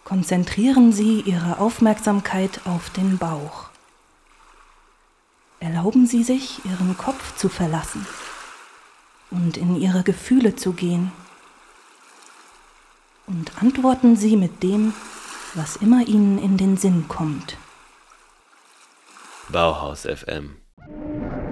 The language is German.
Konzentrieren Sie Ihre Aufmerksamkeit auf den Bauch. Erlauben Sie sich, Ihren Kopf zu verlassen und in Ihre Gefühle zu gehen. Und antworten Sie mit dem, was immer Ihnen in den Sinn kommt. Bauhaus FM